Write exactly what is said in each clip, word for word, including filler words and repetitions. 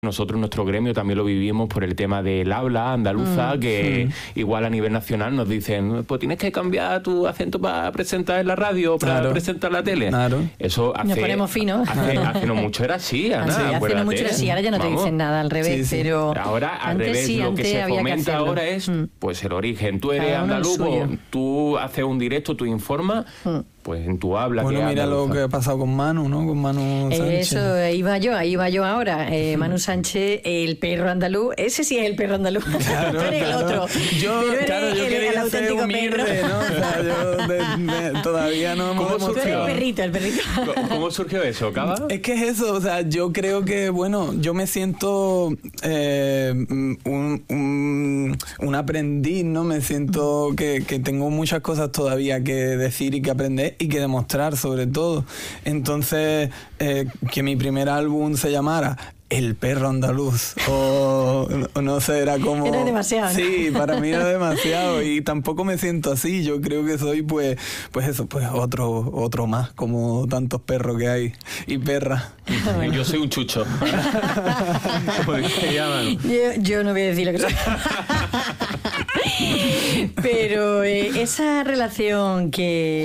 Nosotros, nuestro gremio, también lo vivimos por el tema del habla andaluza, mm, que mm. igual a nivel nacional nos dicen, pues tienes que cambiar tu acento para presentar en la radio, para claro. presentar la tele. Claro. Eso hace... Nos ponemos finos. Hace, hace no mucho era así, Ana. Sí, hace no mucho era así, ahora ya no te Vamos. dicen nada, al revés, sí, sí. pero... Ahora, al antes revés, sí, lo que se fomenta que ahora es, mm. pues, el origen. Tú eres andaluz, tú haces un directo, tú informas... Mm. Pues en tu habla. Bueno, que mira habla, lo que ha pasado con Manu, ¿no? Con Manu Sánchez. Eso, ahí va yo, ahí va yo ahora. Eh, Manu Sánchez, el perro andaluz. Ese sí es el perro andaluz. Claro, Tú eres claro. el otro. Yo, Pero claro, eres yo el, quería el ser auténtico humilde, perro. ¿no? O sea, yo de, de, todavía no hemos ¿Cómo surgió? Tú eres el perrito, el perrito. ¿Cómo surgió eso, Cava? Es que es eso, o sea, yo creo que, bueno, yo me siento eh, un, un, un aprendiz, ¿no? Me siento que, que tengo muchas cosas todavía que decir y que aprender y que demostrar, sobre todo. Entonces, eh, que mi primer álbum se llamara El Perro Andaluz, o, o no sé, era como... Era demasiado, ¿no? Sí, para mí era demasiado, y tampoco me siento así. Yo creo que soy, pues, pues eso, pues otro, otro más, como tantos perros que hay, y perras. Yo soy un chucho. yo, yo no voy a decir lo que soy. Pero eh, esa relación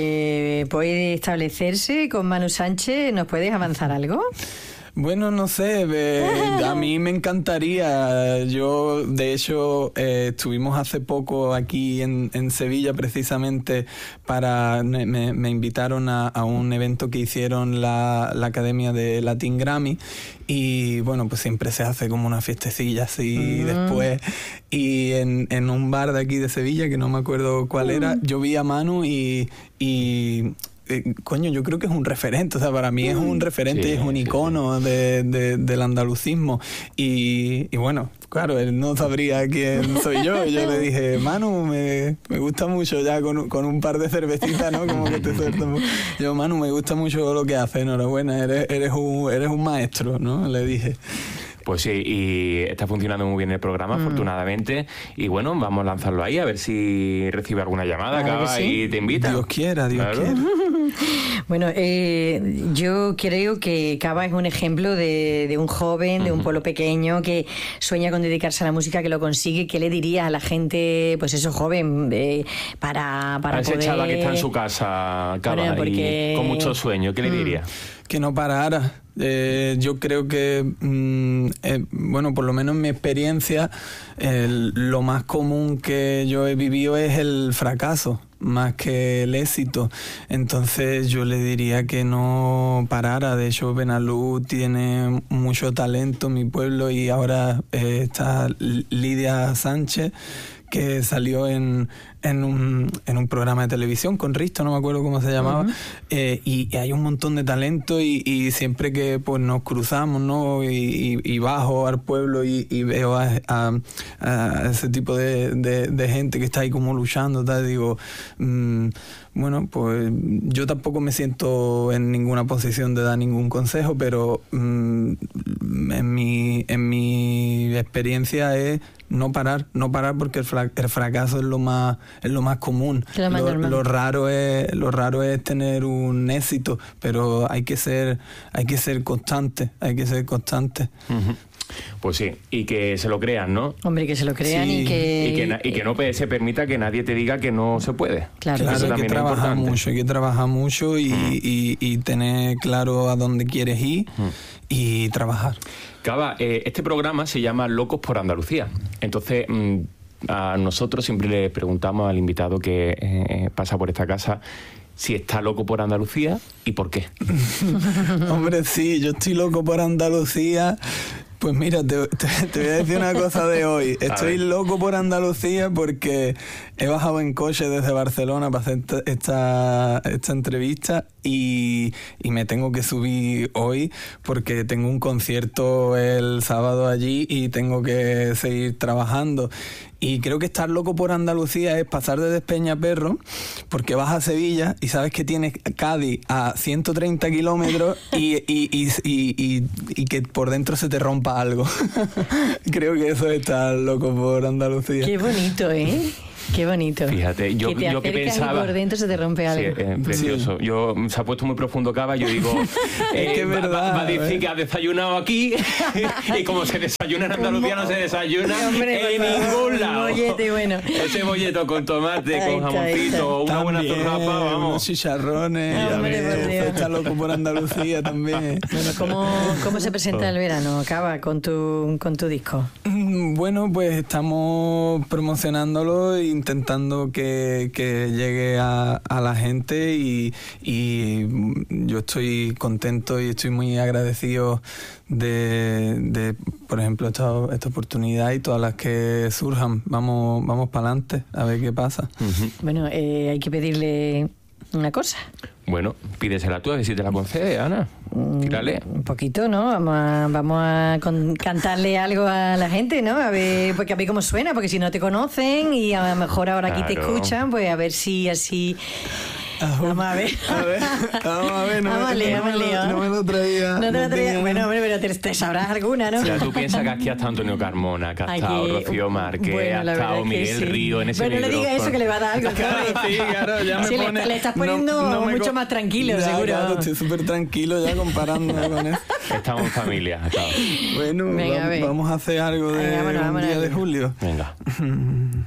que puede establecerse con Manu Sánchez, ¿nos puedes avanzar algo? Bueno, no sé, eh, a mí me encantaría. Yo, de hecho, eh, estuvimos hace poco aquí en, en Sevilla precisamente para... Me, me invitaron a, a un evento que hicieron la, la Academia de Latin Grammy y, bueno, pues siempre se hace como una fiestecilla así mm. después. Y en, en un bar de aquí de Sevilla, que no me acuerdo cuál era, mm. yo vi a Manu y... y Eh, coño, yo creo que es un referente, o sea, para mí es un referente, sí, es un icono sí, sí. De, de, del andalucismo y, y bueno, claro, él no sabría quién soy yo. Yo le dije, Manu, me, me gusta mucho, ya con, con un par de cervecitas, ¿no? Como que te suelto. Yo, Manu, me gusta mucho lo que haces, enhorabuena, eres, eres, un, eres un maestro, ¿no? Le dije. Pues sí, y está funcionando muy bien el programa, mm. afortunadamente. Y bueno, vamos a lanzarlo ahí, a ver si recibe alguna llamada, claro Cava, sí. y te invita. Dios quiera, Dios claro. quiera. Bueno, eh, yo creo que Cava es un ejemplo de, de un joven, de un pueblo pequeño que sueña con dedicarse a la música, que lo consigue. ¿Qué le diría a la gente, pues eso, joven, eh, para, para a ese poder... chaval que está en su casa, Cava, bueno, porque... y con mucho sueño, ¿qué le diría? Que no parara. Eh, yo creo que, mm, eh, bueno, por lo menos en mi experiencia, eh, lo más común que yo he vivido es el fracaso, más que el éxito. Entonces yo le diría que no parara. De hecho, Benalú tiene mucho talento, mi pueblo, y ahora eh, está Lidia Sánchez, que salió en, en, un, en un programa de televisión con Risto, no me acuerdo cómo se llamaba, uh-huh. eh, y, y hay un montón de talento y, y siempre que pues nos cruzamos, ¿no? y, y, y bajo al pueblo y, y veo a, a, a ese tipo de, de, de gente que está ahí como luchando, tal, digo, mmm, bueno, pues yo tampoco me siento en ninguna posición de dar ningún consejo, pero mmm, en mi, en mi experiencia es no parar, no parar porque el, fra- el fracaso es lo más es lo más común. Lo, más lo, lo raro es lo raro es tener un éxito, pero hay que ser hay que ser constante, hay que ser constante. Uh-huh. Pues sí, y que se lo crean, ¿no? Hombre, que se lo crean sí. y que... Y que, na- y que no se permita que nadie te diga que no se puede. Claro, claro hay que trabajar mucho, hay que trabajar mucho y, mm. y, y tener claro a dónde quieres ir mm. y trabajar. Cava, eh, este programa se llama Locos por Andalucía. Entonces, mmm, a nosotros siempre le preguntamos al invitado que eh, pasa por esta casa si está loco por Andalucía y por qué. Hombre, sí, yo estoy loco por Andalucía. Pues mira, te, te, te voy a decir una cosa de hoy. Estoy loco por Andalucía porque he bajado en coche desde Barcelona para hacer esta, esta entrevista y, y me tengo que subir hoy porque tengo un concierto el sábado allí y tengo que seguir trabajando. Y creo que estar loco por Andalucía es pasar de Despeñaperro porque vas a Sevilla y sabes que tienes Cádiz a ciento treinta kilómetros y, y, y, y, y, y que por dentro se te rompa algo. Creo que eso es estar loco por Andalucía. Qué bonito, ¿eh? Qué bonito. Fíjate, yo que te yo que pensaba... y por dentro se te rompe algo. Sí, eh, precioso. Sí. Yo, se ha puesto muy profundo Cava, yo digo... eh, es que es verdad. Va, va a decir que ha desayunado aquí y como se desayuna en Andalucía no se desayuna hombre, en ningún lado. Bollete, bueno. Ese bolleto con tomate, ahí con está, jamoncito, una también, buena torrapa, vamos. Unos chicharrones. Hombre, está loco por Andalucía también. Bueno, ¿cómo, cómo se presenta el verano, Cava, con tu, con tu disco? Bueno, pues estamos promocionándolo e intentando que, que llegue a, a la gente y, y yo estoy contento y estoy muy agradecido de, de por ejemplo, esta, esta oportunidad y todas las que surjan. Vamos, vamos para adelante a ver qué pasa. Uh-huh. Bueno, eh, hay que pedirle una cosa. Bueno, pídesela tú, a ver si te la concede, Ana. Tírale. Un poquito, ¿no? Vamos a, vamos a con, cantarle algo a la gente, ¿no? A ver, porque a ver cómo suena, porque si no te conocen y a lo mejor ahora aquí claro. te escuchan, pues a ver si así... Vamos a ver. A ver, vamos a ver, no, vamos me, lío, no, me, lo, lío. no me lo traía. No te no lo traía. tenía... Bueno, hombre, pero te, te sabrás alguna, ¿no? O sea, tú piensas que aquí ha estado Antonio Carmona, que ha Aquí, estado Rocío Márquez, bueno, ha la estado verdad es que Miguel sí. Río en ese Bueno, no le digas eso que le va a dar algo. Claro, sí, claro, ya me sí, pone... le, le estás poniendo no, no me mucho co... más tranquilo, ya, seguro. Claro, estoy súper tranquilo ya comparando con eso. Estamos en familia. Estamos. Bueno, Venga, vamos, vamos a hacer algo de Venga, vámonos, un vámonos. día de julio. Venga.